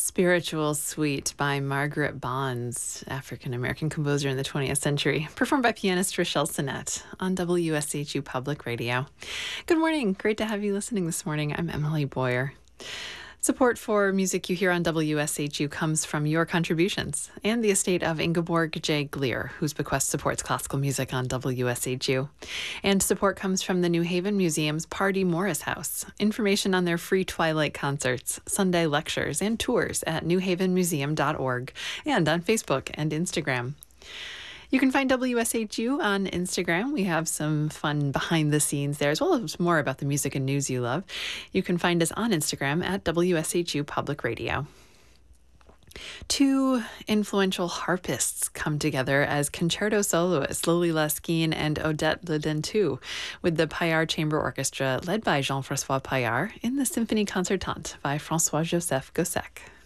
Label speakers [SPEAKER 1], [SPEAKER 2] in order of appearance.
[SPEAKER 1] Spiritual Suite by Margaret Bonds, African-American composer in the 20th century, performed by pianist Rochelle Sinnett on WSHU Public Radio. Good morning. Great to have you listening this morning. I'm Emily Boyer. Support for music you hear on WSHU comes from your contributions and the estate of Ingeborg J. Gleer, whose bequest supports classical music on WSHU. And support comes from the New Haven Museum's Pardee Morris House. Information on their free Twilight concerts, Sunday lectures, and tours at newhavenmuseum.org and on Facebook and Instagram. You can find WSHU on Instagram. We have some fun behind the scenes there, as well as more about the music and news you love. You can find us on Instagram at WSHU Public Radio. Two influential harpists come together as concerto soloists, Lily Laskin and Odette Ledentou, with the Paillard Chamber Orchestra led by Jean-François Paillard in the Symphonie Concertante by François-Joseph Gossec.